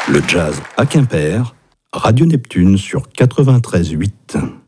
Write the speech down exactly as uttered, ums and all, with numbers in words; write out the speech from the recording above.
Le jazz à Quimper, Radio Neptune sur quatre-vingt-treize huit.